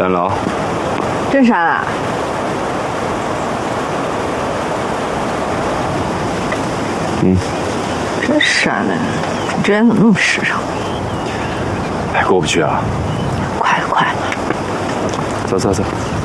删了啊。 真删了？真删了，你这人怎么那么实诚？ 哎，过不去啊。 快了，快了。 走走走。